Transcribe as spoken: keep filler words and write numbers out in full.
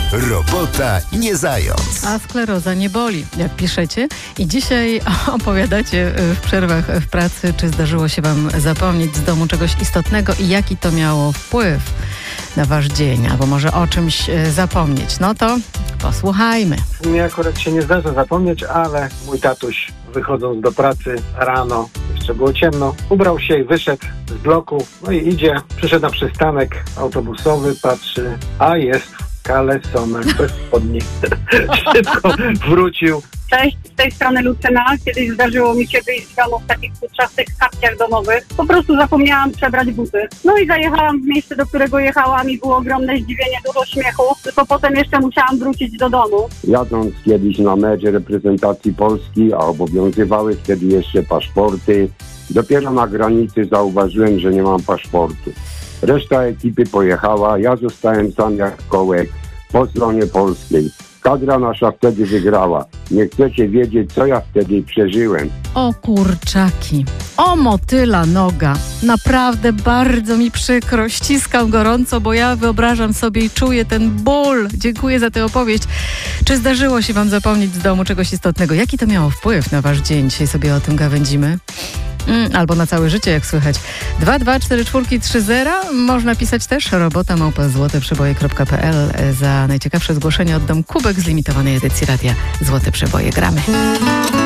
Robota nie zając. A skleroza nie boli, jak piszecie. I dzisiaj opowiadacie w przerwach w pracy, czy zdarzyło się wam zapomnieć z domu czegoś istotnego i jaki to miało wpływ na wasz dzień, albo może o czymś zapomnieć. No to posłuchajmy. Mnie akurat się nie zdarza zapomnieć, ale mój tatuś, wychodząc do pracy rano, jeszcze było ciemno, ubrał się i wyszedł z bloku, no i idzie, przyszedł na przystanek autobusowy, patrzy, a jest kalesonach bez spodni. Szybko wrócił. Cześć, z tej strony Lucyna. Kiedyś zdarzyło mi się wyjść z domu w takich futrzastych kapciach domowych. Po prostu zapomniałam przebrać buty. No i zajechałam w miejsce, do którego jechałam i było ogromne zdziwienie, dużo śmiechu. Tylko potem jeszcze musiałam wrócić do domu. Jadąc kiedyś na mecz reprezentacji Polski, a obowiązywały wtedy jeszcze paszporty, dopiero na granicy zauważyłem, że nie mam paszportu. Reszta ekipy pojechała, ja zostałem sam jak kołek po stronie polskiej. Kadra nasza wtedy wygrała. Nie chcecie wiedzieć, co ja wtedy przeżyłem. O kurczaki, o motyla noga. Naprawdę bardzo mi przykro. Ściskam gorąco, bo ja wyobrażam sobie i czuję ten ból. Dziękuję za tę opowieść. Czy zdarzyło się wam zapomnieć z domu czegoś istotnego? Jaki to miało wpływ na wasz dzień? Dzisiaj sobie o tym gawędzimy. Mm, albo na całe życie, jak słychać. dwa dwa cztery cztery trzy zero. Można pisać też robota małpa złote przeboje kropka p l. Za najciekawsze zgłoszenie oddam kubek z limitowanej edycji radia Złote Przeboje. Gramy.